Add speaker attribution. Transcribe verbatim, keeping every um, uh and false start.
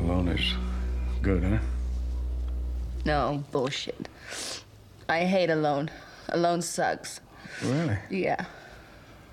Speaker 1: alone is good, huh?
Speaker 2: No, bullshit. I hate alone. Alone sucks.
Speaker 1: Really?
Speaker 2: Yeah.